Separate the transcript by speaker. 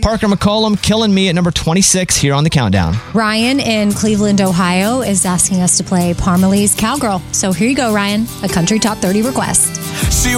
Speaker 1: Parker McCollum, Killing Me at number 26 here on the countdown.
Speaker 2: Ryan in Cleveland, Ohio is asking us to play Parmalee's Cowgirl. So here you go, Ryan, a country top 30 request.
Speaker 3: She